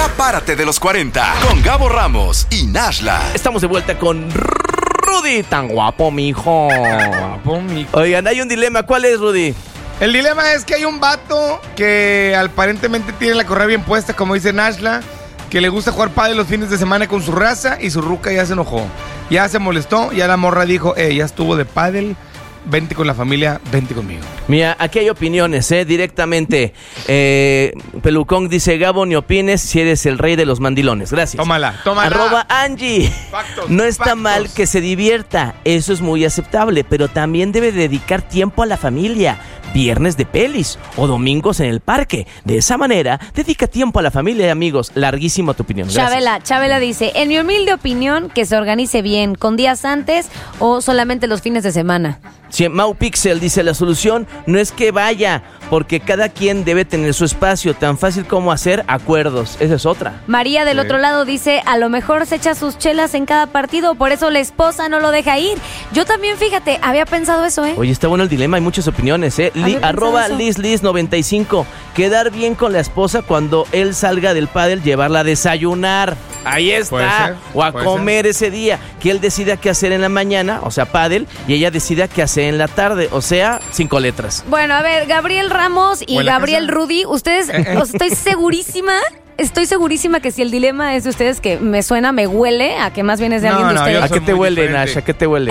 Ya párate de los 40 con Gabo Ramos y Nashla. Estamos de vuelta con Rudy, tan guapo, mijo. Oigan, hay un dilema. ¿Cuál es, Rudy? El dilema es que hay un vato que aparentemente tiene la correa bien puesta, como dice Nashla, que le gusta jugar pádel los fines de semana con su raza y su ruca ya se enojó. Ya se molestó, ya la morra dijo, ya estuvo de pádel, vente con la familia, vente conmigo. Mira, aquí hay opiniones, directamente. Pelucón dice, Gabo, ni opines si eres el rey de los mandilones. Gracias. Tómala. @Angie. Factos, no está factos. mal que se divierta, eso es muy aceptable, pero también debe dedicar tiempo a la familia. Viernes de pelis o domingos en el parque. De esa manera, dedica tiempo a la familia y amigos. Larguísima tu opinión. Gracias. Chabela dice, en mi humilde opinión, que se organice bien, con días antes o solamente los fines de semana. Sí, Mau Pixel dice, la solución no es que vaya, porque cada quien debe tener su espacio, tan fácil como hacer acuerdos. Esa es otra. María del otro lado dice, a lo mejor se echa sus chelas en cada partido, por eso la esposa no lo deja ir. Yo también, fíjate, había pensado eso, Oye, está bueno el dilema, hay muchas opiniones, @LizLiz95. Quedar bien con la esposa cuando él salga del pádel, llevarla a desayunar. Ahí está. O a comer ese día. Que él decida qué hacer en la mañana, o sea, pádel, y ella decida qué hacer en la tarde, o sea, 5 letras. Bueno, a ver, Gabriel Ramos y Gabriel Rudy, ustedes, estoy segurísima que si el dilema es de ustedes, que me huele a que más bien es de alguien de ustedes. ¿A qué te huele, Nash? ¿A qué te huele?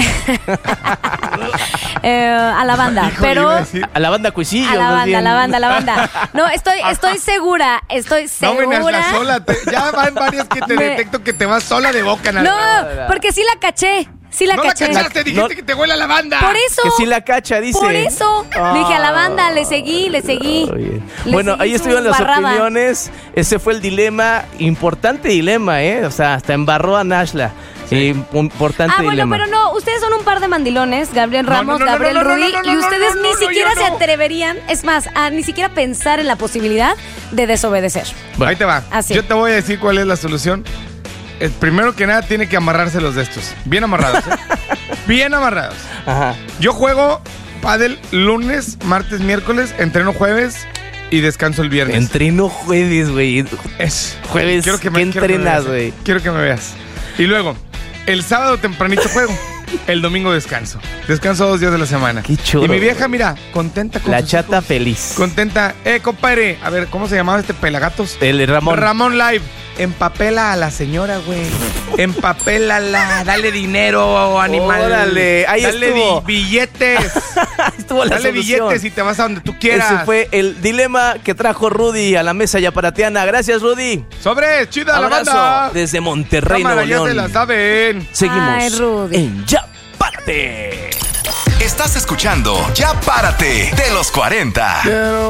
A la banda, pero... A la banda Cuisillo. A la banda. No, estoy segura. No, Nash, sola. Ya van varias que te detecto que te vas sola de boca, Nash. No, porque sí la caché. No caché. La cachaste, dijiste que te huele a la banda. Por eso. Que sí la cacha, dice. Por eso. Le dije a la banda, le seguí. Bueno, ahí estuvieron las opiniones. Ese fue el dilema, importante dilema, O sea, hasta embarró a Nashla. Sí. Importante dilema. Pero no, ustedes son un par de mandilones, Gabriel Ramos, Gabriel Rudy, y ustedes ni siquiera se atreverían, es más, a ni siquiera pensar en la posibilidad de desobedecer. Bueno, ahí te va. Así. Yo te voy a decir cuál es la solución. Primero que nada, tiene que amarrárselos de estos. Bien amarrados, Bien amarrados. Ajá. Yo juego pádel lunes, martes, miércoles, entreno jueves y descanso el viernes. Entreno jueves, güey. Jueves, ¿qué entrenas, güey? Quiero que me veas. Y luego, el sábado tempranito juego. El domingo descanso. Descanso 2 días de la semana. Qué chulo. Y mi vieja, mira, contenta con la sus chata hijos. feliz. Contenta. Compadre, a ver, ¿cómo se llamaba este pelagatos? El Ramón. Ramón Live. Empapela a la señora, güey. Empapélala. Dale dinero, animal. Órale, ahí dale estuvo. Billetes. Estuvo la Dale solución. billetes y te vas a donde tú quieras. Ese fue el dilema que trajo Rudy a la mesa yaparatiana. Gracias, Rudy. ¡Sobre! ¡Chida la Abrazo banda! desde Monterrey, Cámara, Nuevo León. ya se la saben. Seguimos Ay, Rudy. en Ya Párate. Estás escuchando Ya párate de los 40.